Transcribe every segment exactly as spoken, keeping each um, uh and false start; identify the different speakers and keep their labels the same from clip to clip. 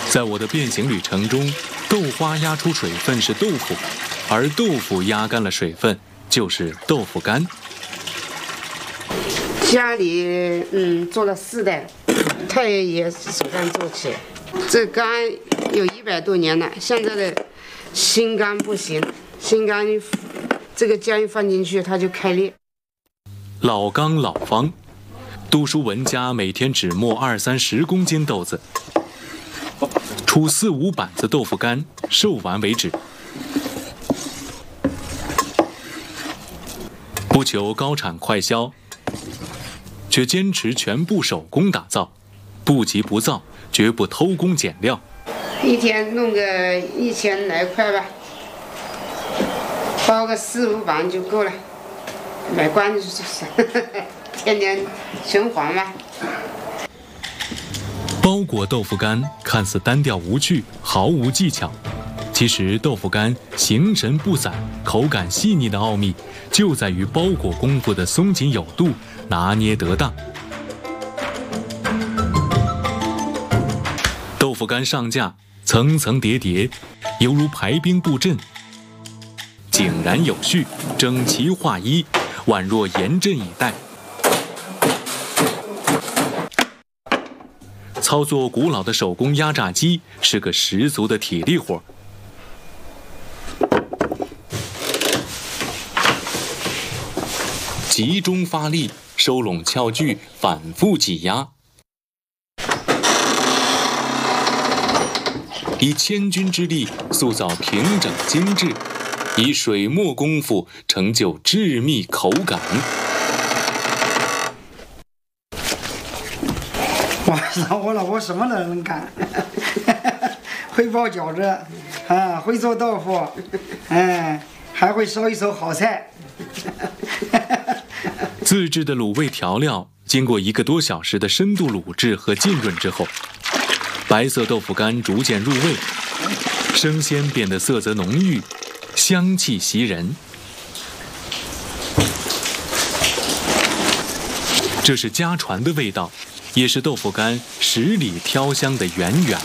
Speaker 1: 在我的变形旅程中，豆花压出水分是豆腐，而豆腐压干了水分就是豆腐干。
Speaker 2: 家里嗯做了四代，太爷爷手干做起，这干有一百多年了。现在的新干不行，新干这个浆一放进去它就开裂。
Speaker 1: 老缸老方，杜叔文家每天只磨二三十公斤豆子，出四五板子豆腐干，售完为止。不求高产快销，却坚持全部手工打造，不急不躁，绝不偷工减料。
Speaker 2: 一天弄个一千来块吧，包个四五板就够了，买关子就是天天循环嘛。
Speaker 1: 包裹豆腐干看似单调无趣，毫无技巧，其实豆腐干形神不散、口感细腻的奥秘，就在于包裹功夫的松紧有度，拿捏得当。豆腐干上架，层层叠叠，犹如排兵布阵，井然有序，整齐划一，宛若严阵以待。操作古老的手工压榨机是个十足的体力活。集中发力，收拢翘距，反复挤压，以千钧之力塑造平整精致，以水墨功夫成就致密口感。
Speaker 3: 哇，我老婆什么都能干，会包饺子，啊，会做豆腐，哎，还会烧一手好菜。
Speaker 1: 自制的卤味调料经过一个多小时的深度卤制和浸润之后，白色豆腐干逐渐入味，生鲜变得色泽浓郁，香气袭人。这是家传的味道，也是豆腐干十里挑香的源源。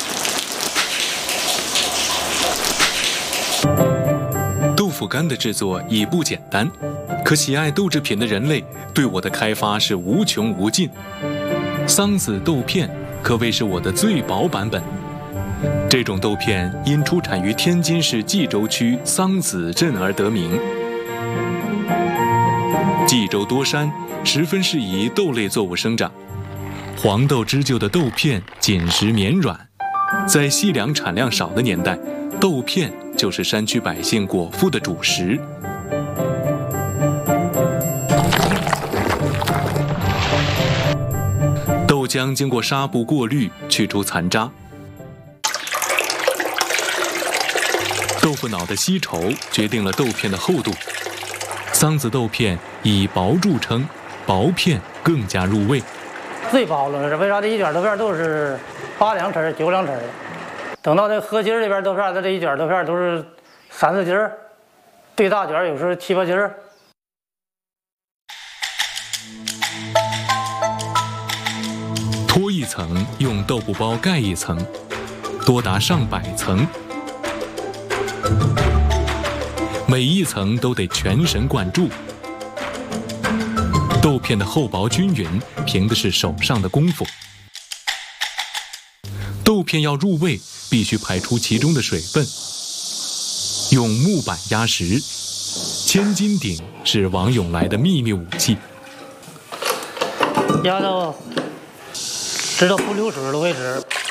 Speaker 1: 豆腐干的制作已不简单，可喜爱豆制品的人类对我的开发是无穷无尽。桑子豆片可谓是我的最薄版本。这种豆片因出产于天津市蓟州区桑子镇而得名。蓟州多山，十分适宜豆类作物生长。黄豆织就的豆片紧实绵软，在细粮产量少的年代，豆片就是山区百姓果腹的主食。豆浆经过纱布过滤，去除残渣。豆腐脑的稀稠决定了豆片的厚度。桑子豆片以薄著称，薄片更加入味。
Speaker 4: 最薄了是为啥？这一卷豆片都是八两匙、九两匙的。等到这合筋这边豆片，它这一卷豆片都是三四斤儿，最大卷有时候七八斤儿。
Speaker 1: 脱一层，用豆腐包盖一层，多达上百层，每一层都得全神贯注。豆片的厚薄均匀，凭的是手上的功夫。豆片要入味，必须排出其中的水分。用木板压实，千斤顶是王永来的秘密武器。
Speaker 4: 压到直到不流水了为止。